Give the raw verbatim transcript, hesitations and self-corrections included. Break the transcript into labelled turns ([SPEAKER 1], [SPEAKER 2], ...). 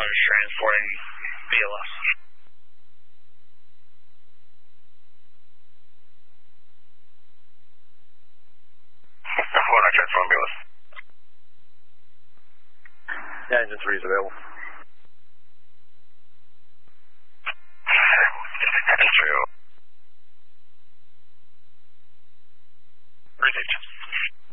[SPEAKER 1] is transporting B L S.
[SPEAKER 2] four nine transporting B L S.
[SPEAKER 3] Yeah, engine three is available.
[SPEAKER 2] Engine three.